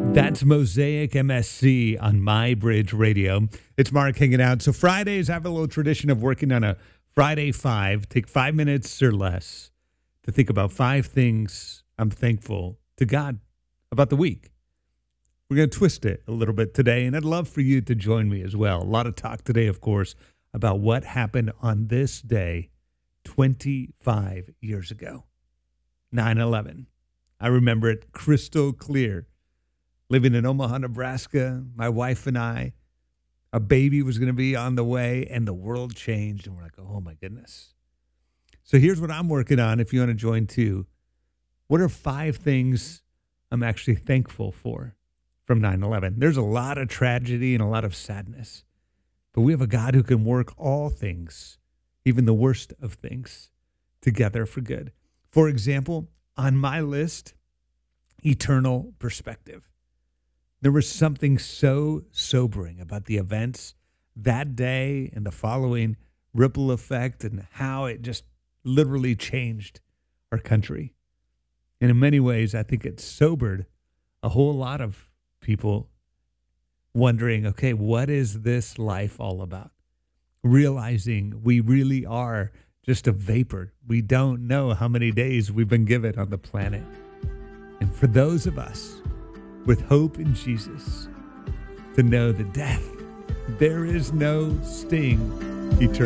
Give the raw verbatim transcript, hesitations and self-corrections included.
That's Mosaic M S C on My Bridge Radio. It's Mark hanging out. So Fridays, I have a little tradition of working on a Friday five. Take five minutes or less to think about five things I'm thankful to God about the week. We're going to twist it a little bit today, and I'd love for you to join me as well. A lot of talk today, of course, about what happened on this day twenty-five years ago, nine eleven. I remember it crystal clear. Living in Omaha, Nebraska, my wife and I, a baby was going to be on the way, and the world changed, and we're like, oh, my goodness. So here's what I'm working on if you want to join too. What are five things I'm actually thankful for from nine eleven? There's a lot of tragedy and a lot of sadness, but we have a God who can work all things, even the worst of things, together for good. For example, on my list, eternal perspective. There was something so sobering about the events that day and the following ripple effect and how it just literally changed our country. And in many ways, I think it sobered a whole lot of people wondering, okay, what is this life all about? Realizing we really are just a vapor. We don't know how many days we've been given on the planet. And for those of us with hope in Jesus, to know that death, there is no sting eternal.